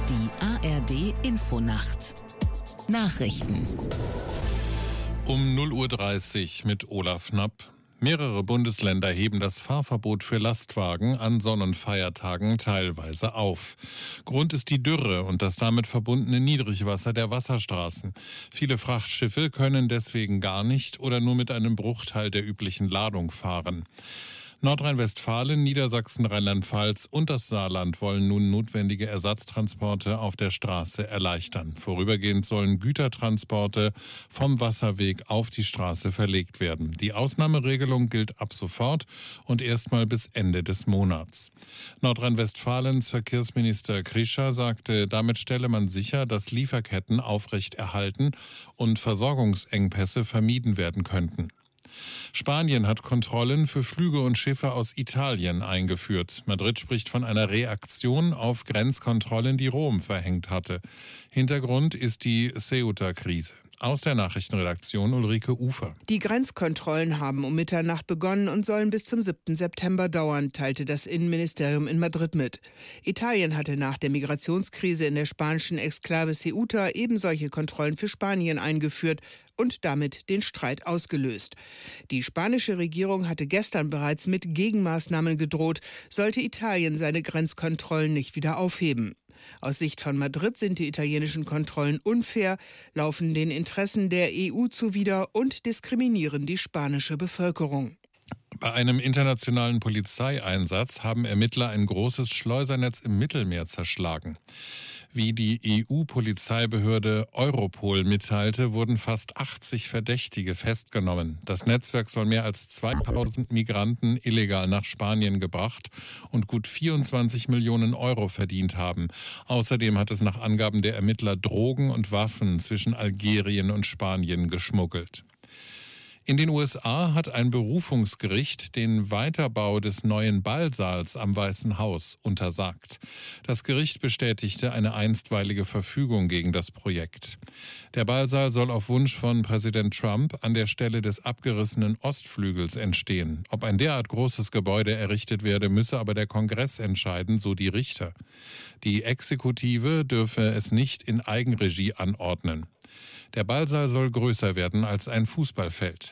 Die ARD Infonacht Nachrichten um 0:30 Uhr mit Olaf Knapp. Mehrere Bundesländer heben das Fahrverbot für Lastwagen an Sonn- und Feiertagen teilweise auf. Grund ist die Dürre und das damit verbundene Niedrigwasser der Wasserstraßen. Viele Frachtschiffe können deswegen gar nicht oder nur mit einem Bruchteil der üblichen Ladung fahren. Nordrhein-Westfalen, Niedersachsen, Rheinland-Pfalz und das Saarland wollen nun notwendige Ersatztransporte auf der Straße erleichtern. Vorübergehend sollen Gütertransporte vom Wasserweg auf die Straße verlegt werden. Die Ausnahmeregelung gilt ab sofort und erstmal bis Ende des Monats. Nordrhein-Westfalens Verkehrsminister Krischer sagte, damit stelle man sicher, dass Lieferketten aufrechterhalten und Versorgungsengpässe vermieden werden könnten. Spanien hat Kontrollen für Flüge und Schiffe aus Italien eingeführt. Madrid spricht von einer Reaktion auf Grenzkontrollen, die Rom verhängt hatte. Hintergrund ist die Ceuta-Krise. Aus der Nachrichtenredaktion Ulrike Ufer. Die Grenzkontrollen haben um Mitternacht begonnen und sollen bis zum 7. September dauern, teilte das Innenministerium in Madrid mit. Italien hatte nach der Migrationskrise in der spanischen Exklave Ceuta eben solche Kontrollen für Spanien eingeführt und damit den Streit ausgelöst. Die spanische Regierung hatte gestern bereits mit Gegenmaßnahmen gedroht, sollte Italien seine Grenzkontrollen nicht wieder aufheben. Aus Sicht von Madrid sind die italienischen Kontrollen unfair, laufen den Interessen der EU zuwider und diskriminieren die spanische Bevölkerung. Bei einem internationalen Polizeieinsatz haben Ermittler ein großes Schleusernetz im Mittelmeer zerschlagen. Wie die EU-Polizeibehörde Europol mitteilte, wurden fast 80 Verdächtige festgenommen. Das Netzwerk soll mehr als 2000 Migranten illegal nach Spanien gebracht und gut 24 Millionen Euro verdient haben. Außerdem hat es nach Angaben der Ermittler Drogen und Waffen zwischen Algerien und Spanien geschmuggelt. In den USA hat ein Berufungsgericht den Weiterbau des neuen Ballsaals am Weißen Haus untersagt. Das Gericht bestätigte eine einstweilige Verfügung gegen das Projekt. Der Ballsaal soll auf Wunsch von Präsident Trump an der Stelle des abgerissenen Ostflügels entstehen. Ob ein derart großes Gebäude errichtet werde, müsse aber der Kongress entscheiden, so die Richter. Die Exekutive dürfe es nicht in Eigenregie anordnen. Der Ballsaal soll größer werden als ein Fußballfeld.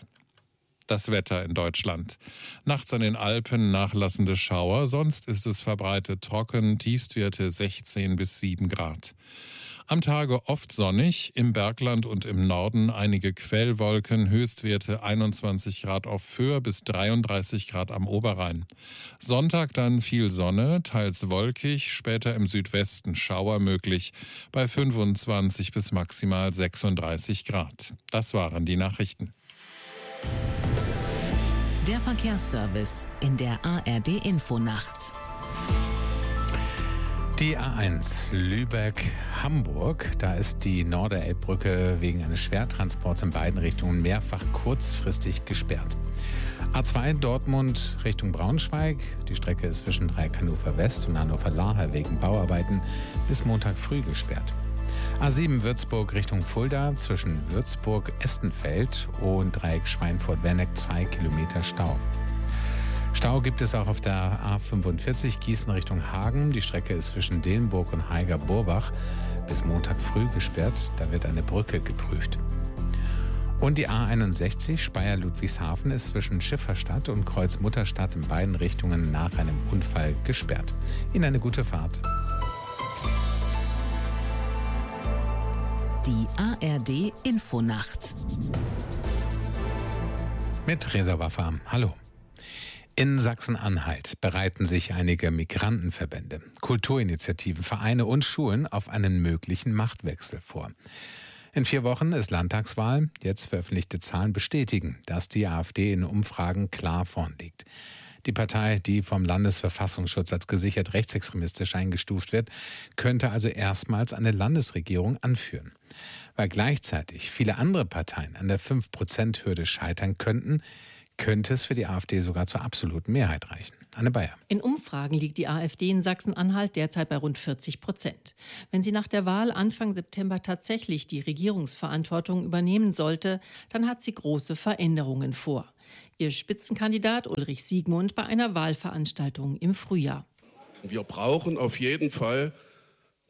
Das Wetter in Deutschland. Nachts an den Alpen nachlassende Schauer, sonst ist es verbreitet trocken, Tiefstwerte 16 bis 7 Grad. Am Tage oft sonnig, im Bergland und im Norden einige Quellwolken, Höchstwerte 21 Grad auf Föhr bis 33 Grad am Oberrhein. Sonntag dann viel Sonne, teils wolkig, später im Südwesten Schauer möglich, bei 25 bis maximal 36 Grad. Das waren die Nachrichten. Der Verkehrsservice in der ARD Infonacht. Die A1 Lübeck-Hamburg, da ist die Norderelbbrücke wegen eines Schwertransports in beiden Richtungen mehrfach kurzfristig gesperrt. A2 Dortmund Richtung Braunschweig, die Strecke ist zwischen Dreieck-Hannover West und Hannover-Laher wegen Bauarbeiten bis Montag früh gesperrt. A7 Würzburg Richtung Fulda, zwischen Würzburg-Estenfeld und Dreieck Schweinfurt-Werneck 2 Kilometer Stau. Stau gibt es auch auf der A45 Gießen Richtung Hagen. Die Strecke ist zwischen Dillenburg und Haiger-Burbach bis Montag früh gesperrt. Da wird eine Brücke geprüft. Und die A61 Speyer-Ludwigshafen ist zwischen Schifferstadt und Kreuz-Mutterstadt in beiden Richtungen nach einem Unfall gesperrt. Ihnen eine gute Fahrt. Die ARD Infonacht. Mit Reza Waffa. Hallo. In Sachsen-Anhalt bereiten sich einige Migrantenverbände, Kulturinitiativen, Vereine und Schulen auf einen möglichen Machtwechsel vor. In 4 Wochen ist Landtagswahl. Jetzt veröffentlichte Zahlen bestätigen, dass die AfD in Umfragen klar vorn liegt. Die Partei, die vom Landesverfassungsschutz als gesichert rechtsextremistisch eingestuft wird, könnte also erstmals eine Landesregierung anführen. Weil gleichzeitig viele andere Parteien an der 5%-Hürde scheitern könnten, könnte es für die AfD sogar zur absoluten Mehrheit reichen. Anne Bayer. In Umfragen liegt die AfD in Sachsen-Anhalt derzeit bei rund 40%. Wenn sie nach der Wahl Anfang September tatsächlich die Regierungsverantwortung übernehmen sollte, dann hat sie große Veränderungen vor. Ihr Spitzenkandidat Ulrich Siegmund bei einer Wahlveranstaltung im Frühjahr. Wir brauchen auf jeden Fall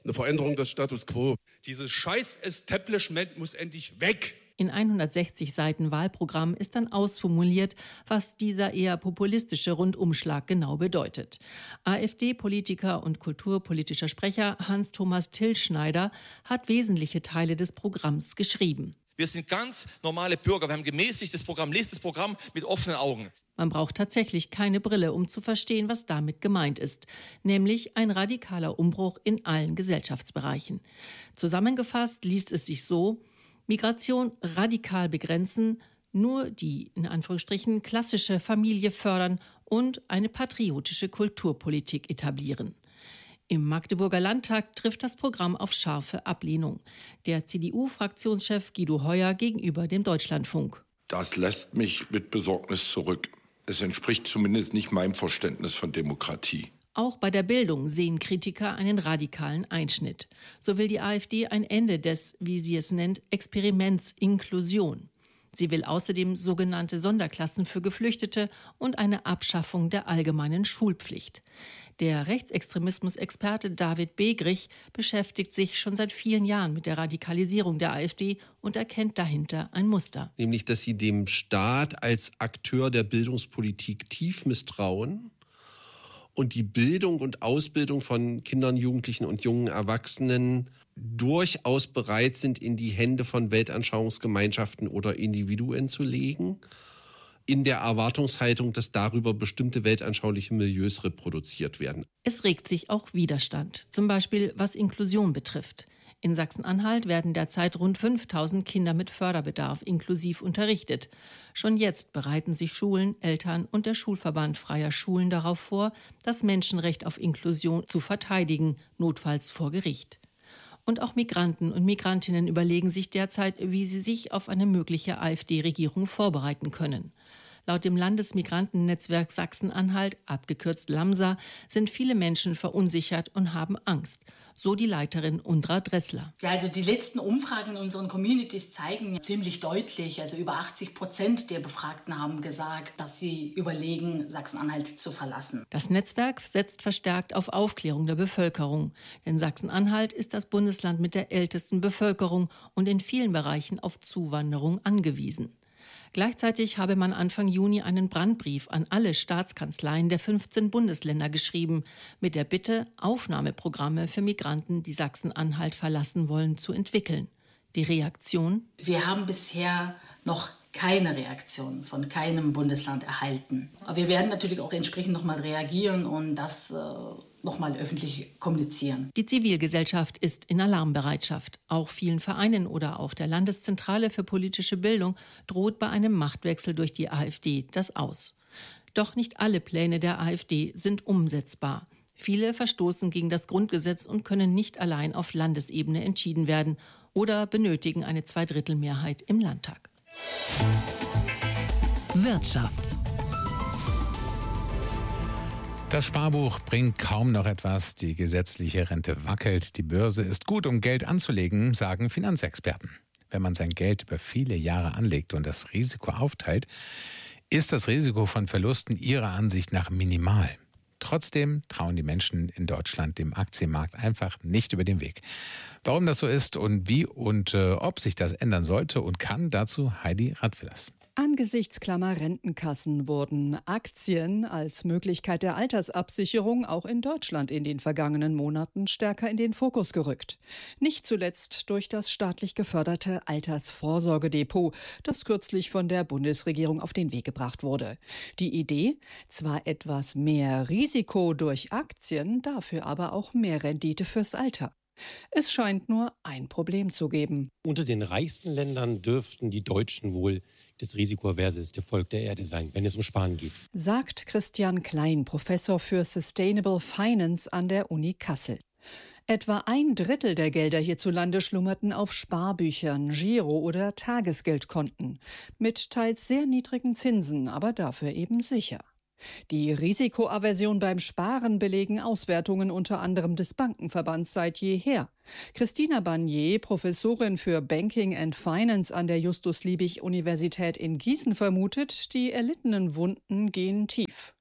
eine Veränderung des Status quo. Dieses Scheiß-Establishment muss endlich weg. In 160 Seiten Wahlprogramm ist dann ausformuliert, was dieser eher populistische Rundumschlag genau bedeutet. AfD-Politiker und kulturpolitischer Sprecher Hans-Thomas Tillschneider hat wesentliche Teile des Programms geschrieben. Wir sind ganz normale Bürger. Wir haben gemäßigtes Programm. Lest das Programm mit offenen Augen. Man braucht tatsächlich keine Brille, um zu verstehen, was damit gemeint ist. Nämlich ein radikaler Umbruch in allen Gesellschaftsbereichen. Zusammengefasst liest es sich so: Migration radikal begrenzen, nur die, in Anführungsstrichen, klassische Familie fördern und eine patriotische Kulturpolitik etablieren. Im Magdeburger Landtag trifft das Programm auf scharfe Ablehnung. Der CDU-Fraktionschef Guido Heuer gegenüber dem Deutschlandfunk. Das lässt mich mit Besorgnis zurück. Es entspricht zumindest nicht meinem Verständnis von Demokratie. Auch bei der Bildung sehen Kritiker einen radikalen Einschnitt. So will die AfD ein Ende des, wie sie es nennt, Experiments Inklusion. Sie will außerdem sogenannte Sonderklassen für Geflüchtete und eine Abschaffung der allgemeinen Schulpflicht. Der Rechtsextremismus-Experte David Begrich beschäftigt sich schon seit vielen Jahren mit der Radikalisierung der AfD und erkennt dahinter ein Muster. Nämlich, dass sie dem Staat als Akteur der Bildungspolitik tief misstrauen und die Bildung und Ausbildung von Kindern, Jugendlichen und jungen Erwachsenen durchaus bereit sind, in die Hände von Weltanschauungsgemeinschaften oder Individuen zu legen, in der Erwartungshaltung, dass darüber bestimmte weltanschauliche Milieus reproduziert werden. Es regt sich auch Widerstand, zum Beispiel was Inklusion betrifft. In Sachsen-Anhalt werden derzeit rund 5.000 Kinder mit Förderbedarf inklusiv unterrichtet. Schon jetzt bereiten sich Schulen, Eltern und der Schulverband freier Schulen darauf vor, das Menschenrecht auf Inklusion zu verteidigen, notfalls vor Gericht. Und auch Migranten und Migrantinnen überlegen sich derzeit, wie sie sich auf eine mögliche AfD-Regierung vorbereiten können. Laut dem Landesmigrantennetzwerk Sachsen-Anhalt, abgekürzt LAMSA, sind viele Menschen verunsichert und haben Angst. So die Leiterin Undra Dressler. Ja, also die letzten Umfragen in unseren Communities zeigen ziemlich deutlich, also über 80% der Befragten haben gesagt, dass sie überlegen, Sachsen-Anhalt zu verlassen. Das Netzwerk setzt verstärkt auf Aufklärung der Bevölkerung. Denn Sachsen-Anhalt ist das Bundesland mit der ältesten Bevölkerung und in vielen Bereichen auf Zuwanderung angewiesen. Gleichzeitig habe man Anfang Juni einen Brandbrief an alle Staatskanzleien der 15 Bundesländer geschrieben, mit der Bitte, Aufnahmeprogramme für Migranten, die Sachsen-Anhalt verlassen wollen, zu entwickeln. Die Reaktion? Wir haben bisher noch keine Reaktion von keinem Bundesland erhalten. Aber wir werden natürlich auch entsprechend nochmal reagieren und das nochmal öffentlich kommunizieren. Die Zivilgesellschaft ist in Alarmbereitschaft. Auch vielen Vereinen oder auch der Landeszentrale für politische Bildung droht bei einem Machtwechsel durch die AfD das Aus. Doch nicht alle Pläne der AfD sind umsetzbar. Viele verstoßen gegen das Grundgesetz und können nicht allein auf Landesebene entschieden werden oder benötigen eine Zweidrittelmehrheit im Landtag. Wirtschaft. Das Sparbuch bringt kaum noch etwas, die gesetzliche Rente wackelt, die Börse ist gut, um Geld anzulegen, sagen Finanzexperten. Wenn man sein Geld über viele Jahre anlegt und das Risiko aufteilt, ist das Risiko von Verlusten ihrer Ansicht nach minimal. Trotzdem trauen die Menschen in Deutschland dem Aktienmarkt einfach nicht über den Weg. Warum das so ist und wie und ob sich das ändern sollte und kann, dazu Heidi Radwillers. Angesichts Rentenkassen wurden Aktien als Möglichkeit der Altersabsicherung auch in Deutschland in den vergangenen Monaten stärker in den Fokus gerückt. Nicht zuletzt durch das staatlich geförderte Altersvorsorgedepot, das kürzlich von der Bundesregierung auf den Weg gebracht wurde. Die Idee? Zwar etwas mehr Risiko durch Aktien, dafür aber auch mehr Rendite fürs Alter. Es scheint nur ein Problem zu geben. Unter den reichsten Ländern dürften die Deutschen wohl das risikoaverseste Volk der Erde sein, wenn es um Sparen geht. Sagt Christian Klein, Professor für Sustainable Finance an der Uni Kassel. Etwa 1/3 der Gelder hierzulande schlummerten auf Sparbüchern, Giro- oder Tagesgeldkonten. Mit teils sehr niedrigen Zinsen, aber dafür eben sicher. Die Risikoaversion beim Sparen belegen Auswertungen unter anderem des Bankenverbands seit jeher. Christina Barnier, Professorin für Banking and Finance an der Justus-Liebig-Universität in Gießen, vermutet, die erlittenen Wunden gehen tief.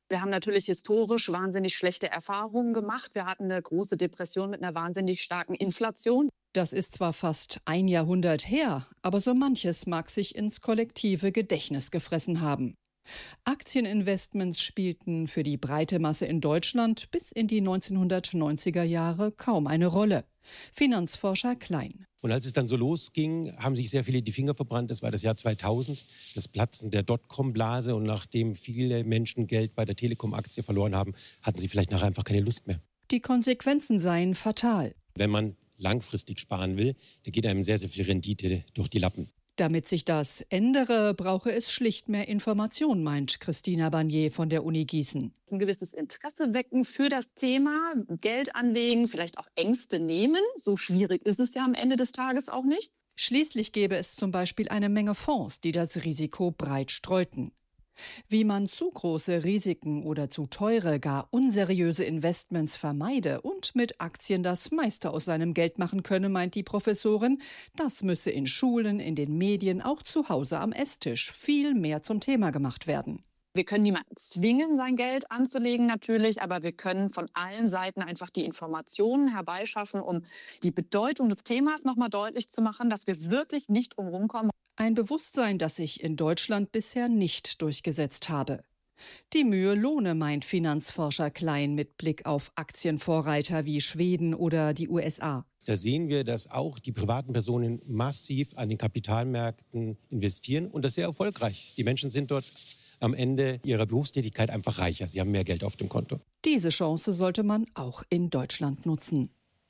Wir haben natürlich historisch wahnsinnig schlechte Erfahrungen gemacht. Wir hatten eine große Depression mit einer wahnsinnig starken Inflation. Das ist zwar fast ein Jahrhundert her, aber so manches mag sich ins kollektive Gedächtnis gefressen haben. Aktieninvestments spielten für die breite Masse in Deutschland bis in die 1990er Jahre kaum eine Rolle. Finanzforscher Klein. Und als es dann so losging, haben sich sehr viele die Finger verbrannt. Das war das Jahr 2000, das Platzen der Dotcom-Blase. Und nachdem viele Menschen Geld bei der Telekom-Aktie verloren haben, hatten sie vielleicht nachher einfach keine Lust mehr. Die Konsequenzen seien fatal. Wenn man langfristig sparen will, da geht einem sehr, sehr viel Rendite durch die Lappen. Damit sich das ändere, brauche es schlicht mehr Information, meint Christina Barnier von der Uni Gießen. Ein gewisses Interesse wecken für das Thema, Geld anlegen, vielleicht auch Ängste nehmen. So schwierig ist es ja am Ende des Tages auch nicht. Schließlich gäbe es zum Beispiel eine Menge Fonds, die das Risiko breit streuten. Wie man zu große Risiken oder zu teure, gar unseriöse Investments vermeide und mit Aktien das meiste aus seinem Geld machen könne, meint die Professorin, das müsse in Schulen, in den Medien, auch zu Hause am Esstisch viel mehr zum Thema gemacht werden. Wir können niemanden zwingen, sein Geld anzulegen natürlich, aber wir können von allen Seiten einfach die Informationen herbeischaffen, um die Bedeutung des Themas noch mal deutlich zu machen, dass wir wirklich nicht drum rumkommen. Ein Bewusstsein, das sich in Deutschland bisher nicht durchgesetzt habe. Die Mühe lohne, meint Finanzforscher Klein mit Blick auf Aktienvorreiter wie Schweden oder die USA. Da sehen wir, dass auch die privaten Personen massiv an den Kapitalmärkten investieren und das sehr erfolgreich. Die Menschen sind dort am Ende ihrer Berufstätigkeit einfach reicher. Sie haben mehr Geld auf dem Konto. Diese Chance sollte man auch in Deutschland nutzen.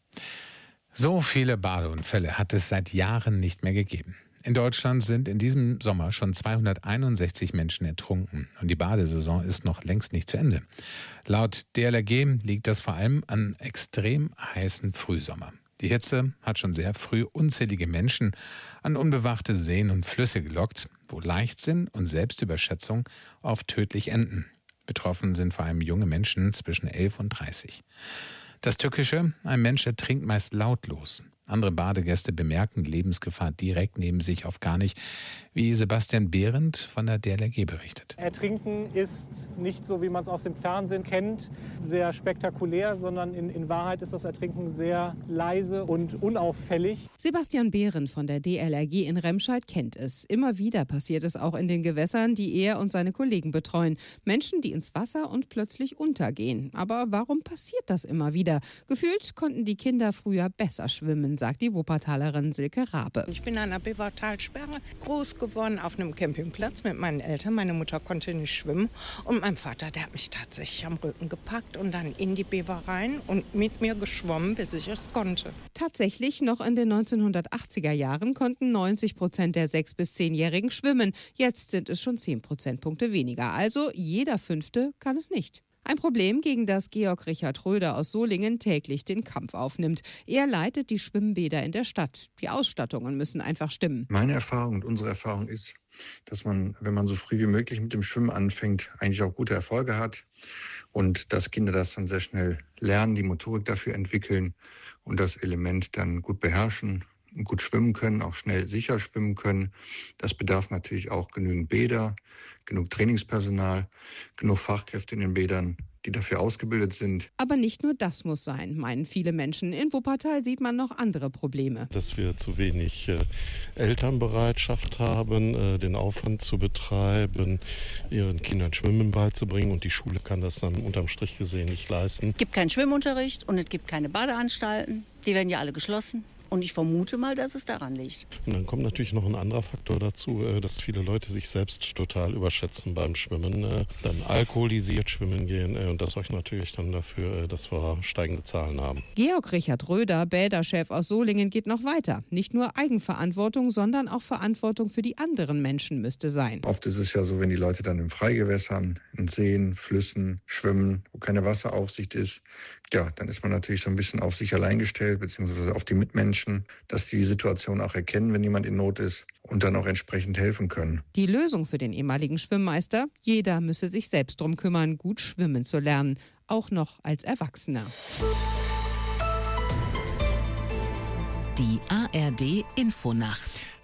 So viele Badeunfälle hat es seit Jahren nicht mehr gegeben. In Deutschland sind in diesem Sommer schon 261 Menschen ertrunken und die Badesaison ist noch längst nicht zu Ende. Laut DLRG liegt das vor allem an extrem heißen Frühsommer. Die Hitze hat schon sehr früh unzählige Menschen an unbewachte Seen und Flüsse gelockt, wo Leichtsinn und Selbstüberschätzung oft tödlich enden. Betroffen sind vor allem junge Menschen zwischen 11 und 30. Das Tückische: ein Mensch ertrinkt meist lautlos. Andere Badegäste bemerken die Lebensgefahr direkt neben sich oft gar nicht, wie Sebastian Behrendt von der DLRG berichtet. Ertrinken ist nicht so, wie man es aus dem Fernsehen kennt, sehr spektakulär, sondern in Wahrheit ist das Ertrinken sehr leise und unauffällig. Sebastian Behrendt von der DLRG in Remscheid kennt es. Immer wieder passiert es auch in den Gewässern, die er und seine Kollegen betreuen. Menschen, die ins Wasser und plötzlich untergehen. Aber warum passiert das immer wieder? Gefühlt konnten die Kinder früher besser schwimmen, sagt die Wuppertalerin Silke Rabe. Ich bin an der Bevertalsperre groß geworden auf einem Campingplatz mit meinen Eltern. Meine Mutter konnte nicht schwimmen und mein Vater, der hat mich tatsächlich am Rücken gepackt und dann in die Bever rein und mit mir geschwommen, bis ich es konnte. Tatsächlich, noch in den 1980er Jahren konnten 90% der 6- bis 10-Jährigen schwimmen. Jetzt sind es schon 10 Prozentpunkte weniger. Also jeder Fünfte kann es nicht. Ein Problem, gegen das Georg Richard Röder aus Solingen täglich den Kampf aufnimmt. Er leitet die Schwimmbäder in der Stadt. Die Ausstattungen müssen einfach stimmen. Meine Erfahrung und unsere Erfahrung ist, dass man, wenn man so früh wie möglich mit dem Schwimmen anfängt, eigentlich auch gute Erfolge hat und dass Kinder das dann sehr schnell lernen, die Motorik dafür entwickeln und das Element dann gut beherrschen, gut schwimmen können, auch schnell sicher schwimmen können. Das bedarf natürlich auch genügend Bäder, genug Trainingspersonal, genug Fachkräfte in den Bädern, die dafür ausgebildet sind. Aber nicht nur das muss sein, meinen viele Menschen. In Wuppertal sieht man noch andere Probleme. Dass wir zu wenig Elternbereitschaft haben, den Aufwand zu betreiben, ihren Kindern Schwimmen beizubringen. Und die Schule kann das dann unterm Strich gesehen nicht leisten. Es gibt keinen Schwimmunterricht und es gibt keine Badeanstalten. Die werden ja alle geschlossen. Und ich vermute mal, dass es daran liegt. Und dann kommt natürlich noch ein anderer Faktor dazu, dass viele Leute sich selbst total überschätzen beim Schwimmen, dann alkoholisiert schwimmen gehen und das sorgt natürlich dann dafür, dass wir steigende Zahlen haben. Georg Richard Röder, Bäderchef aus Solingen, geht noch weiter. Nicht nur Eigenverantwortung, sondern auch Verantwortung für die anderen Menschen müsste sein. Oft ist es ja so, wenn die Leute dann in Freigewässern, in Seen, Flüssen schwimmen, wo keine Wasseraufsicht ist, ja, dann ist man natürlich so ein bisschen auf sich allein gestellt, beziehungsweise auf die Mitmenschen, dass die Situation auch erkennen, wenn jemand in Not ist und dann auch entsprechend helfen können. Die Lösung für den ehemaligen Schwimmmeister: jeder müsse sich selbst drum kümmern, gut schwimmen zu lernen, auch noch als Erwachsener. Die ARD Infonacht.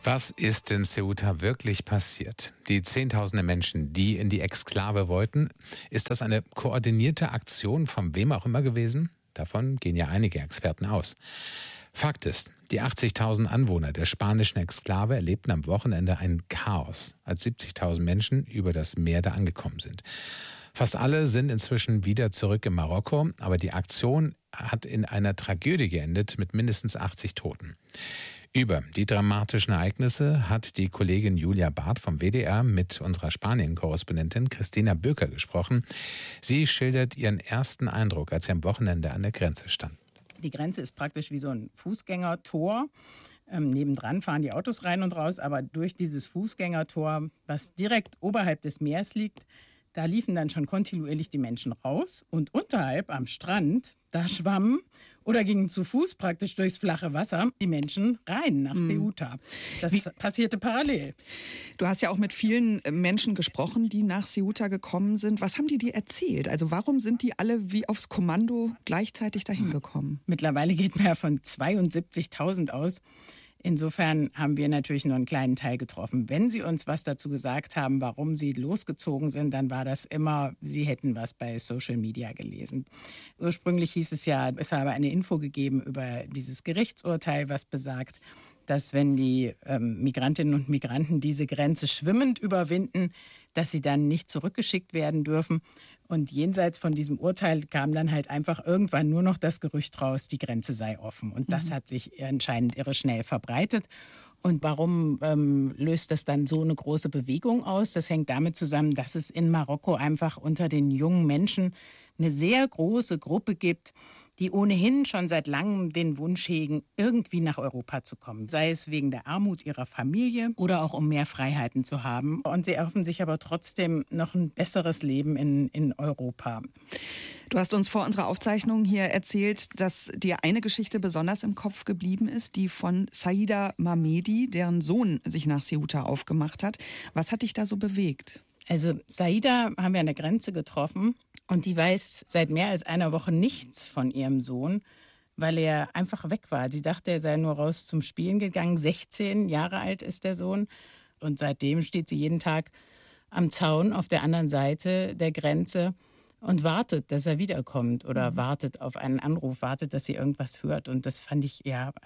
Was ist in Ceuta wirklich passiert? Die Zehntausende Menschen, die in die Exklave wollten, ist das eine koordinierte Aktion von wem auch immer gewesen? Davon gehen ja einige Experten aus. Fakt ist, die 80.000 Anwohner der spanischen Exklave erlebten am Wochenende ein Chaos, als 70.000 Menschen über das Meer da angekommen sind. Fast alle sind inzwischen wieder zurück in Marokko, aber die Aktion hat in einer Tragödie geendet mit mindestens 80 Toten. Über die dramatischen Ereignisse hat die Kollegin Julia Barth vom WDR mit unserer Spanien-Korrespondentin Christina Böker gesprochen. Sie schildert ihren ersten Eindruck, als sie am Wochenende an der Grenze stand. Die Grenze ist praktisch wie so ein Fußgängertor. Nebendran fahren die Autos rein und raus, aber durch dieses Fußgängertor, was direkt oberhalb des Meeres liegt, da liefen dann schon kontinuierlich die Menschen raus. Und unterhalb am Strand, da schwammen oder gingen zu Fuß praktisch durchs flache Wasser die Menschen rein nach Ceuta. Das passierte parallel. Du hast ja auch mit vielen Menschen gesprochen, die nach Ceuta gekommen sind. Was haben die dir erzählt? Also warum sind die alle wie aufs Kommando gleichzeitig dahin gekommen? Mittlerweile geht man ja von 72.000 aus. Insofern haben wir natürlich nur einen kleinen Teil getroffen. Wenn Sie uns was dazu gesagt haben, warum Sie losgezogen sind, dann war das immer, Sie hätten was bei Social Media gelesen. Ursprünglich hieß es ja, es habe eine Info gegeben über dieses Gerichtsurteil, was besagt, dass wenn die Migrantinnen und Migranten diese Grenze schwimmend überwinden, dass sie dann nicht zurückgeschickt werden dürfen. Und jenseits von diesem Urteil kam dann halt einfach irgendwann nur noch das Gerücht raus, die Grenze sei offen. Und das hat sich anscheinend irre schnell verbreitet. Und warum löst das dann so eine große Bewegung aus? Das hängt damit zusammen, dass es in Marokko einfach unter den jungen Menschen eine sehr große Gruppe gibt, die ohnehin schon seit langem den Wunsch hegen, irgendwie nach Europa zu kommen. Sei es wegen der Armut ihrer Familie oder auch um mehr Freiheiten zu haben. Und sie erhoffen sich aber trotzdem noch ein besseres Leben in Europa. Du hast uns vor unserer Aufzeichnung hier erzählt, dass dir eine Geschichte besonders im Kopf geblieben ist, die von Saida Mamedi, deren Sohn sich nach Ceuta aufgemacht hat. Was hat dich da so bewegt? Also Saida haben wir an der Grenze getroffen und die weiß seit mehr als einer Woche nichts von ihrem Sohn, weil er einfach weg war. Sie dachte, er sei nur raus zum Spielen gegangen. 16 Jahre alt ist der Sohn und seitdem steht sie jeden Tag am Zaun auf der anderen Seite der Grenze und wartet, dass er wiederkommt oder wartet auf einen Anruf, wartet, dass sie irgendwas hört. Und das fand ich,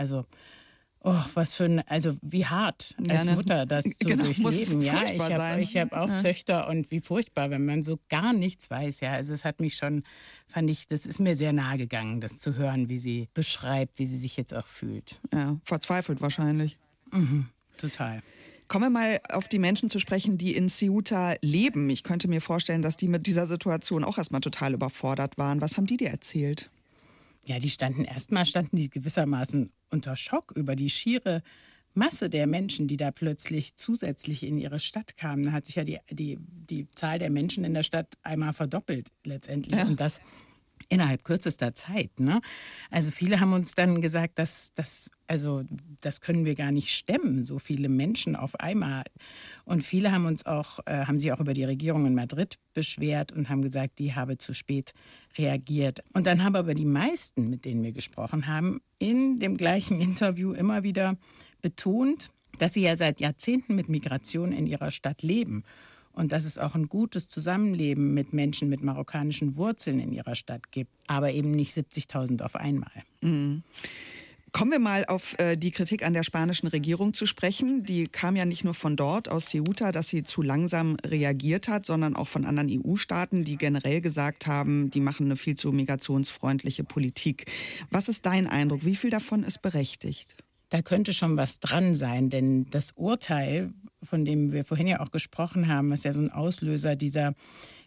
was für ein, also wie hart als Mutter das zu durchleben. Ja, ich hab auch Töchter und wie furchtbar, wenn man so gar nichts weiß. Ja, also es hat mich schon, das ist mir sehr nahe gegangen, das zu hören, wie sie beschreibt, wie sie sich jetzt auch fühlt. Ja, verzweifelt wahrscheinlich. Total. Kommen wir mal auf die Menschen zu sprechen, die in Ceuta leben. Ich könnte mir vorstellen, dass die mit dieser Situation auch erstmal total überfordert waren. Was haben die dir erzählt? Ja, die standen gewissermaßen unter Schock über die schiere Masse der Menschen, die da plötzlich zusätzlich in ihre Stadt kamen. Da hat sich ja die Zahl der Menschen in der Stadt einmal verdoppelt letztendlich. Ja. Und das innerhalb kürzester Zeit. Ne? Also viele haben uns dann gesagt, das können wir gar nicht stemmen, so viele Menschen auf einmal. Und viele haben sich auch über die Regierung in Madrid beschwert und haben gesagt, die habe zu spät reagiert. Und dann haben aber die meisten, mit denen wir gesprochen haben, in dem gleichen Interview immer wieder betont, dass sie ja seit Jahrzehnten mit Migration in ihrer Stadt leben. Und dass es auch ein gutes Zusammenleben mit Menschen mit marokkanischen Wurzeln in ihrer Stadt gibt, aber eben nicht 70.000 auf einmal. Mhm. Kommen wir mal auf die Kritik an der spanischen Regierung zu sprechen. Die kam ja nicht nur von dort, aus Ceuta, dass sie zu langsam reagiert hat, sondern auch von anderen EU-Staaten, die generell gesagt haben, die machen eine viel zu migrationsfreundliche Politik. Was ist dein Eindruck? Wie viel davon ist berechtigt? Da könnte schon was dran sein, denn das Urteil, von dem wir vorhin ja auch gesprochen haben, was ja so ein Auslöser dieser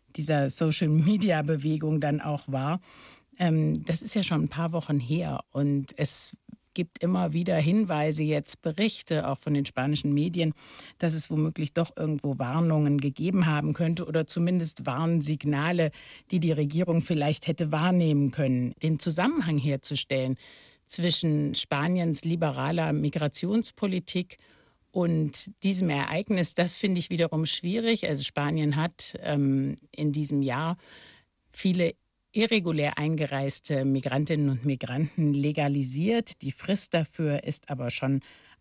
Social-Media-Bewegung dann auch war, das ist ja schon ein paar Wochen her und es gibt immer wieder Hinweise, jetzt Berichte auch von den spanischen Medien, dass es womöglich doch irgendwo Warnungen gegeben haben könnte oder zumindest Warnsignale, die die Regierung vielleicht hätte wahrnehmen können. Den Zusammenhang herzustellen zwischen Spaniens liberaler Migrationspolitik und diesem Ereignis, das finde ich wiederum schwierig. Also Spanien hat in diesem Jahr viele irregulär eingereiste Migrantinnen und Migranten legalisiert. Die Frist dafür ist aber schon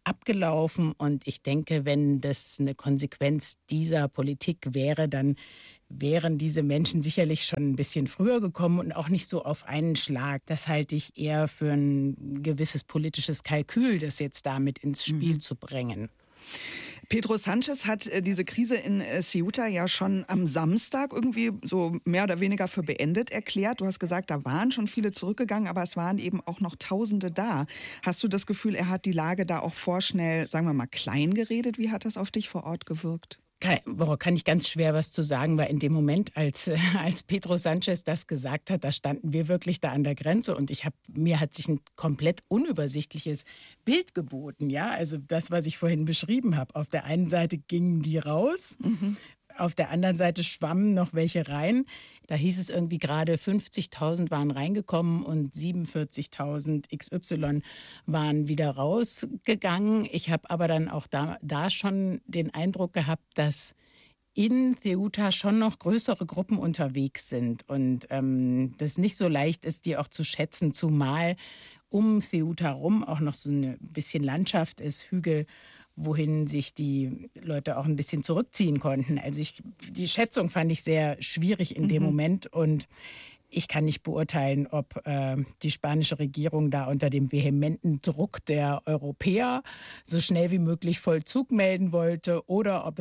abgelaufen. Und ich denke, wenn das eine Konsequenz dieser Politik wäre, dann wären diese Menschen sicherlich schon ein bisschen früher gekommen und auch nicht so auf einen Schlag. Das halte ich eher für ein gewisses politisches Kalkül, das jetzt damit ins Spiel zu bringen. Pedro Sanchez hat diese Krise in Ceuta ja schon am Samstag irgendwie so mehr oder weniger für beendet erklärt. Du hast gesagt, da waren schon viele zurückgegangen, aber es waren eben auch noch Tausende da. Hast du das Gefühl, er hat die Lage da auch vorschnell, sagen wir mal, klein geredet? Wie hat das auf dich vor Ort gewirkt? Kann ich ganz schwer was zu sagen, weil in dem Moment, als Pedro Sanchez das gesagt hat, da standen wir wirklich da an der Grenze und mir hat sich ein komplett unübersichtliches Bild geboten. Ja? Also das, was ich vorhin beschrieben habe. Auf der einen Seite gingen die raus, auf der anderen Seite schwammen noch welche rein. Da hieß es irgendwie gerade 50.000 waren reingekommen und 47.000 XY waren wieder rausgegangen. Ich habe aber dann auch da schon den Eindruck gehabt, dass in Ceuta schon noch größere Gruppen unterwegs sind und das nicht so leicht ist, die auch zu schätzen, zumal um Ceuta herum auch noch so ein bisschen Landschaft ist, Hügel, wohin sich die Leute auch ein bisschen zurückziehen konnten. Also die Schätzung fand ich sehr schwierig in dem Moment und ich kann nicht beurteilen, ob die spanische Regierung da unter dem vehementen Druck der Europäer so schnell wie möglich Vollzug melden wollte oder ob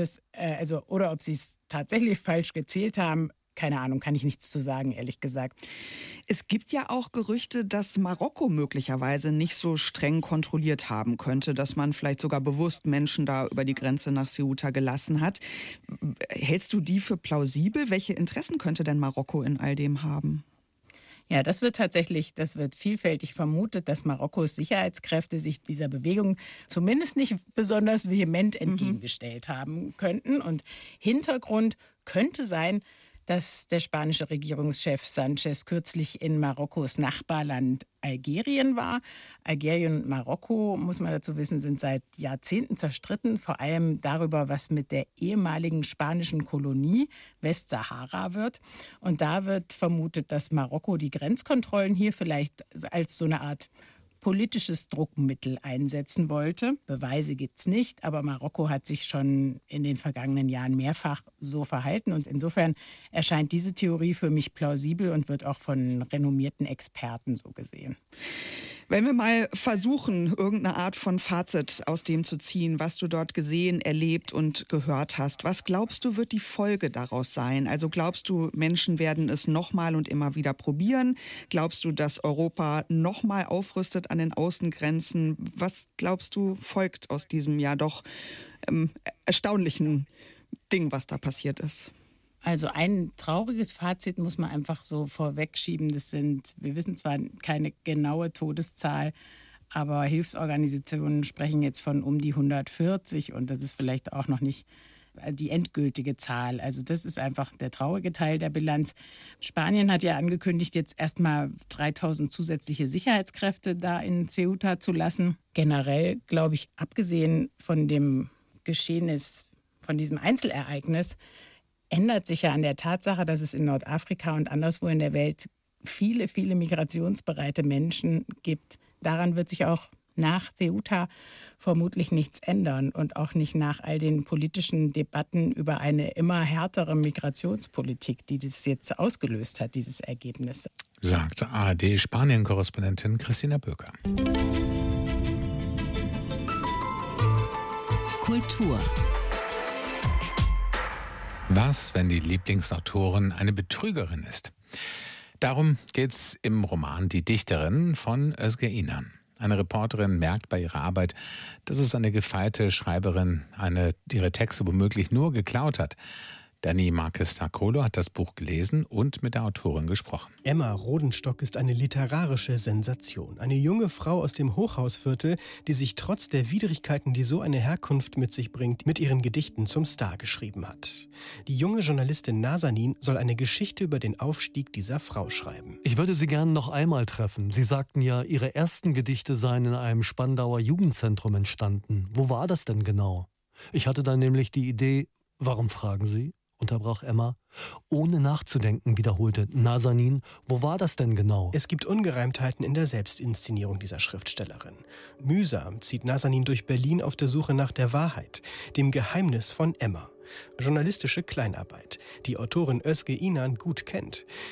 sie es tatsächlich falsch gezählt haben. Keine Ahnung, kann ich nichts zu sagen, ehrlich gesagt. Es gibt ja auch Gerüchte, dass Marokko möglicherweise nicht so streng kontrolliert haben könnte, dass man vielleicht sogar bewusst Menschen da über die Grenze nach Ceuta gelassen hat. Hältst du die für plausibel? Welche Interessen könnte denn Marokko in all dem haben? Ja, das wird vielfältig vermutet, dass Marokkos Sicherheitskräfte sich dieser Bewegung zumindest nicht besonders vehement entgegengestellt haben könnten. Und Hintergrund könnte sein, dass der spanische Regierungschef Sanchez kürzlich in Marokkos Nachbarland Algerien war. Algerien und Marokko, muss man dazu wissen, sind seit Jahrzehnten zerstritten, vor allem darüber, was mit der ehemaligen spanischen Kolonie Westsahara wird. Und da wird vermutet, dass Marokko die Grenzkontrollen hier vielleicht als so eine Art politisches Druckmittel einsetzen wollte. Beweise gibt es nicht, aber Marokko hat sich schon in den vergangenen Jahren mehrfach so verhalten. Und insofern erscheint diese Theorie für mich plausibel und wird auch von renommierten Experten so gesehen. Wenn wir mal versuchen, irgendeine Art von Fazit aus dem zu ziehen, was du dort gesehen, erlebt und gehört hast, was glaubst du, wird die Folge daraus sein? Also glaubst du, Menschen werden es nochmal und immer wieder probieren? Glaubst du, dass Europa nochmal aufrüstet an den Außengrenzen? Was glaubst du, folgt aus diesem ja doch erstaunlichen Ding, was da passiert ist? Also ein trauriges Fazit muss man einfach so vorwegschieben. Wir wissen zwar keine genaue Todeszahl, aber Hilfsorganisationen sprechen jetzt von um die 140 und das ist vielleicht auch noch nicht die endgültige Zahl. Also das ist einfach der traurige Teil der Bilanz. Spanien hat ja angekündigt, jetzt erstmal 3.000 zusätzliche Sicherheitskräfte da in Ceuta zu lassen. Generell, glaube ich, abgesehen von dem Geschehnis, von diesem Einzelereignis, ändert sich ja an der Tatsache, dass es in Nordafrika und anderswo in der Welt viele, viele migrationsbereite Menschen gibt. Daran wird sich auch nach Ceuta vermutlich nichts ändern und auch nicht nach all den politischen Debatten über eine immer härtere Migrationspolitik, die das jetzt ausgelöst hat, dieses Ergebnis. Sagt ARD-Spanien-Korrespondentin Christina Böker. Kultur. Was, wenn die Lieblingsautorin eine Betrügerin ist? Darum geht's im Roman Die Dichterin von Özge İnan. Eine Reporterin merkt bei ihrer Arbeit, dass es eine gefeierte Schreiberin ihre Texte womöglich nur geklaut hat. Dani Marquez-Sarcolo hat das Buch gelesen und mit der Autorin gesprochen. Emma Rodenstock ist eine literarische Sensation. Eine junge Frau aus dem Hochhausviertel, die sich trotz der Widrigkeiten, die so eine Herkunft mit sich bringt, mit ihren Gedichten zum Star geschrieben hat. Die junge Journalistin Nazanin soll eine Geschichte über den Aufstieg dieser Frau schreiben. Ich würde sie gern noch einmal treffen. Sie sagten ja, ihre ersten Gedichte seien in einem Spandauer Jugendzentrum entstanden. Wo war das denn genau? Ich hatte dann nämlich die Idee, warum fragen Sie? unterbrach Emma. Ohne nachzudenken wiederholte Nazanin, wo war das denn genau? Es gibt Ungereimtheiten in der Selbstinszenierung dieser Schriftstellerin. Mühsam zieht Nazanin durch Berlin auf der Suche nach der Wahrheit, dem Geheimnis von Emma. Journalistische Kleinarbeit, die Autorin Özge Inan gut kennt.